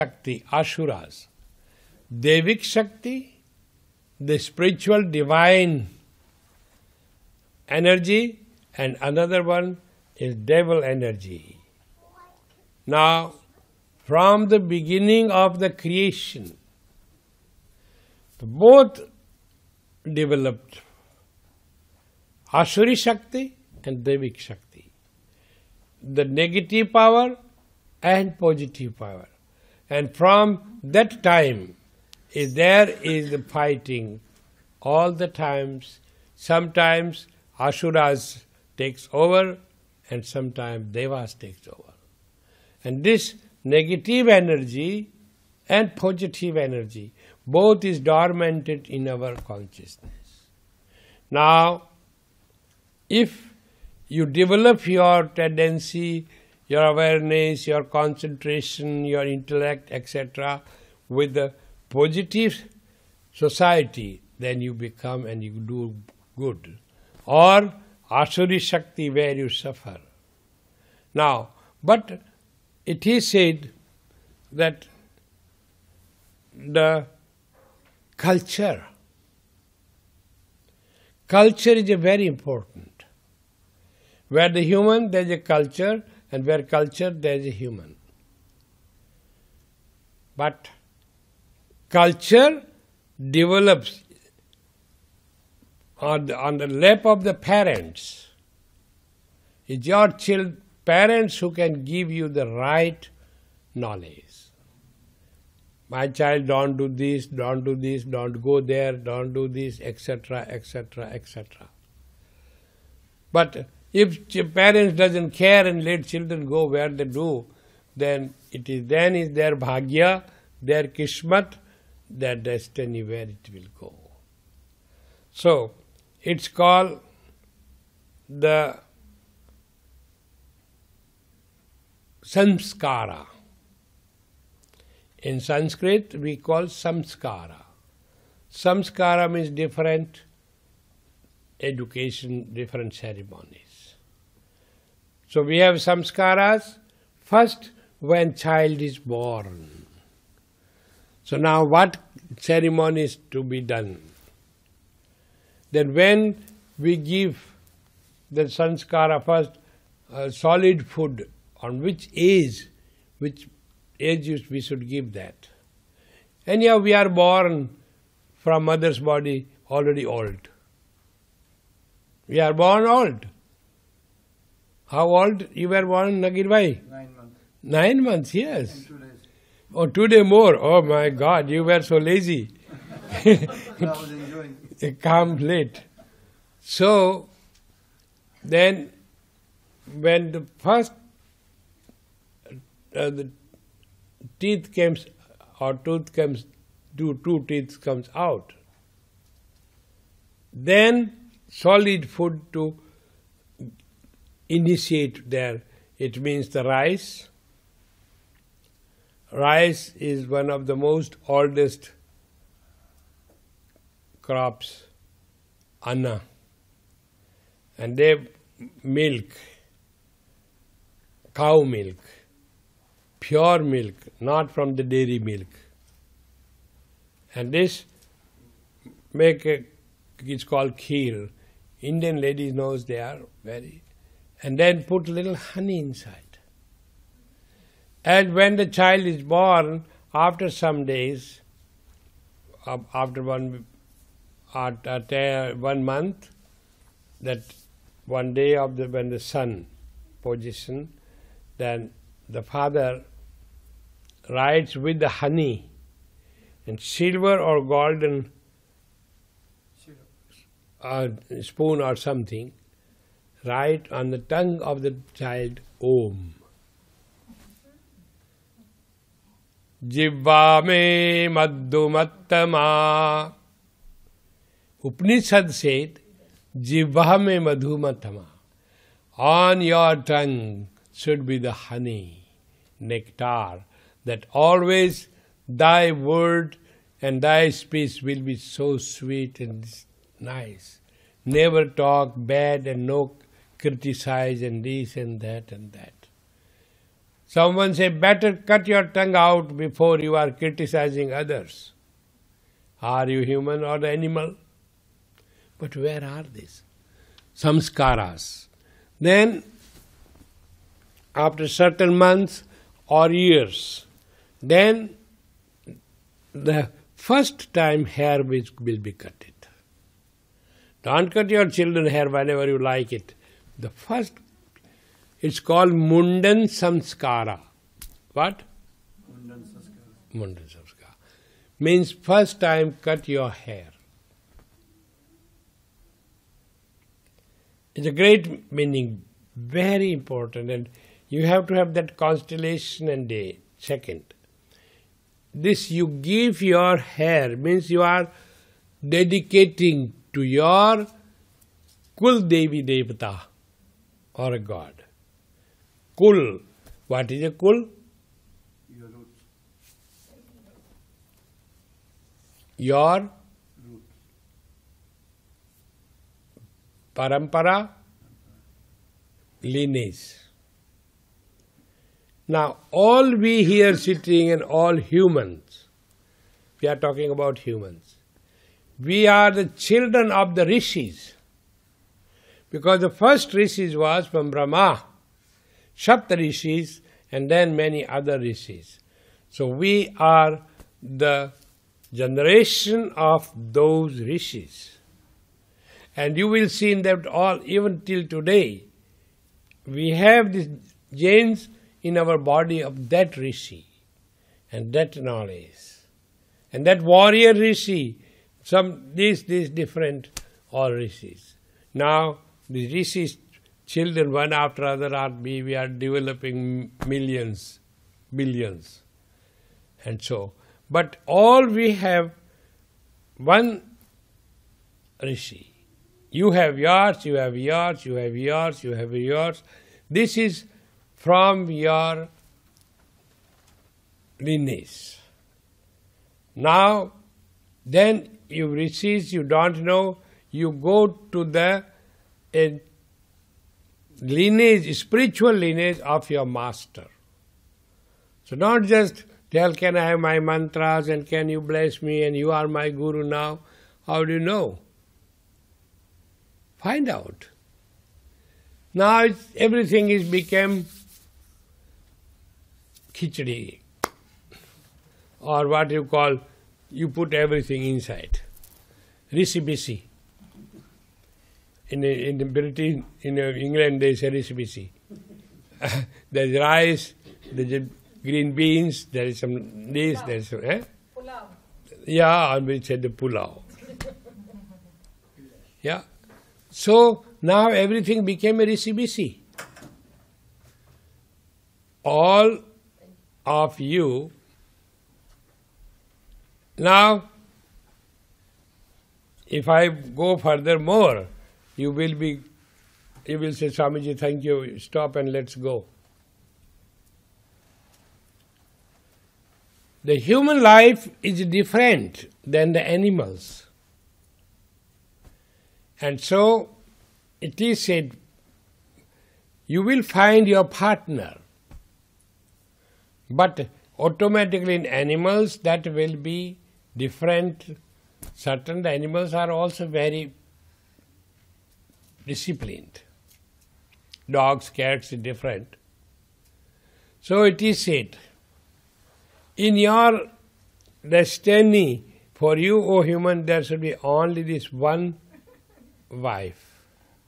Shakti, Asuras. Devik Shakti, the spiritual divine energy, and another one is devil energy. Now, from the beginning of the creation, both developed Asuri Shakti and Devik Shakti. The negative power and positive power. And from that time, there is the fighting all the times. Sometimes Asuras takes over and sometimes Devas takes over. And this negative energy and positive energy, both is dormanted in our consciousness. Now, if you develop your tendency, your awareness, your concentration, your intellect, etc., with the positive society, then you become and you do good. Or Asuri Shakti, where you suffer. Now, but it is said that the culture is a very important. Where the human, there is a culture, and where culture, there is a human. But culture develops on the lap of the parents. It's your parents who can give you the right knowledge. My child, don't do this, don't go there, don't do this, etc., etc., etc. But if parents doesn't care and let children go where they do, then is their bhagya, their kismat, their destiny where it will go. So, it's called the samskara. In Sanskrit, we call samskara. Samskara means different education, different ceremonies. So we have samskaras, first when child is born. So now what ceremony is to be done? Then when we give the sanskara first, solid food, on which age we should give that. Anyhow, we are born from mother's body already old. We are born old. How old you were born, Nagir Bhai? 9 months. 9 months, yes. And 2 days. Oh, 2 days more. Oh my God, you were so lazy. I was enjoying. Come late. So, then when the first the teeth comes, or tooth comes, two teeth comes out, then solid food to initiate there. It means the rice. Rice is one of the most oldest crops, anna. And they milk, cow milk, pure milk, not from the dairy milk. And this it's called kheer. Indian ladies knows they are very, and then put a little honey inside. And when the child is born, after some days, after 1 month, that one day when the sun position, then the father writes with the honey and silver or golden spoon or something, write on the tongue of the child, Om. Jivva me madhumattama. Upanishad said, Jivva me madhumattama. On your tongue should be the honey, nectar, that always thy word and thy speech will be so sweet and nice. Never talk bad and no criticize and this and that and that. Someone say, better cut your tongue out before you are criticizing others. Are you human or animal? But where are these? Samskaras. Then, after certain months or years, then the first time hair will be cut. Don't cut your children hair whenever you like it. The first, it's called Mundan Samskara. What? Mundan Sanskara. Mundan Samskara. Means first time cut your hair. It's a great meaning, very important, and you have to have that constellation and day. Second, this you give your hair means you are dedicating to your Kul Devi Devata or a god. Kul. What is a Kul? Your roots. Your Roots. Parampara, lineage. Now, all we here sitting and all humans, we are talking about humans, we are the children of the rishis. Because the first rishis was from Brahma, Sapta rishis, and then many other rishis. So we are the generation of those rishis. And you will see in that all, even till today, we have these genes in our body of that rishi and that knowledge. And that warrior rishi, these different all rishis. Now, the rishis, children one after other we are developing millions, billions. And so, but all we have one rishi. You have yours, you have yours, you have yours, you have yours. This is from your lineage. Now, then you receive, you don't know, you go to the lineage, spiritual lineage of your master. So not just tell, can I have my mantras and can you bless me and you are my guru now? How do you know? Find out. Now everything is become khichdi, or what you call, you put everything inside. Rishi-bishi. In the British, in England they say rishi-bishi. There's rice, there's green beans, there is some this, there is some, Pulao. Yeah, we said the pulao. Yeah. So now everything became a rishi-bishi. All of you. Now, if I go further more, you will say, Swamiji, thank you, stop and let's go. The human life is different than the animals. And so, it is said, you will find your partner. But automatically in animals, that will be different. Certain animals are also very disciplined. Dogs, cats are different. So it is said, in your destiny, for you, O human, there should be only this one wife.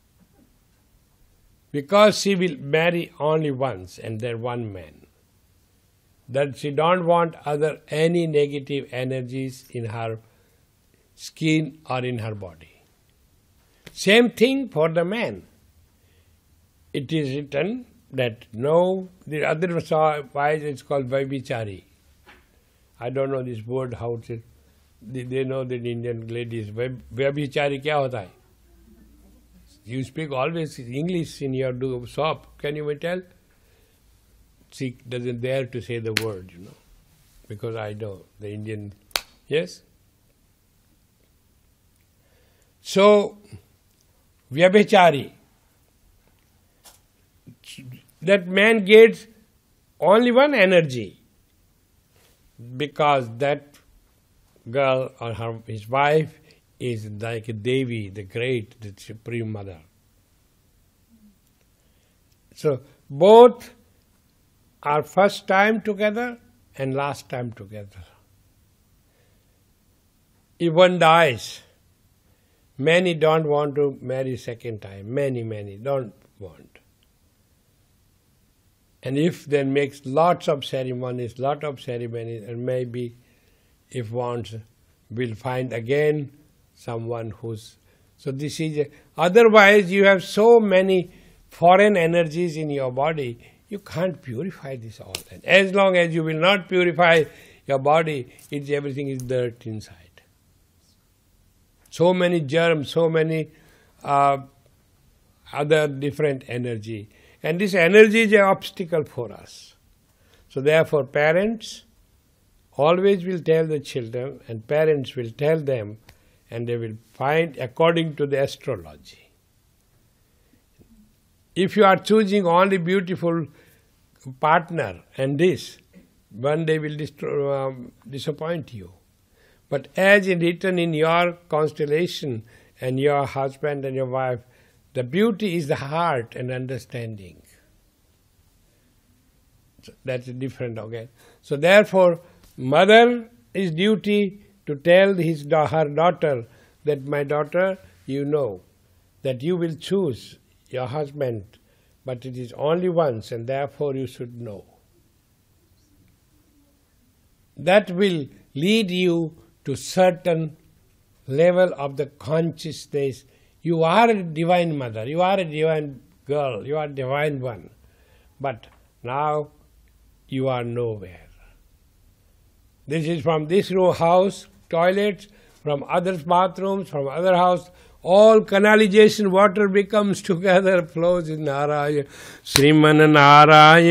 Because she will marry only once and there one man. That she don't want any negative energies in her skin or in her body. Same thing for the man. It is written that otherwise it's called Vaibichari. I don't know this word, how it is. They know that Indian ladies. Vaibichari kya hota hai? You speak always English in your shop. Can you tell? She doesn't dare to say the word, because I know the Indian. Yes? So, Vyabhichari. That man gets only one energy, because that girl or his wife is like a Devi, the great, the Supreme Mother. So both are first time together and last time together. If one dies, many don't want to marry second time. Many don't want. And if then makes lots of ceremonies, and maybe if wants, will find again someone who's... So this is... Otherwise you have so many foreign energies in your body, you can't purify this all. And as long as you will not purify your body, everything is dirt inside. So many germs, so many other different energy. And this energy is an obstacle for us. So therefore parents always will tell the children, and parents will tell them, and they will find according to the astrology. If you are choosing only beautiful partner and this, one day will disappoint you. But as written in your constellation and your husband and your wife, the beauty is the heart and understanding. So that's different again. So therefore, mother is duty to tell her daughter that, my daughter, you know that you will choose your husband, but it is only once, and therefore you should know. That will lead you to certain level of the consciousness. You are a divine mother, you are a divine girl, you are a divine one. But now you are nowhere. This is from this row house, toilets, from other bathrooms, from other house, all canalization water becomes together, flows in Narayana. Sriman Narayana.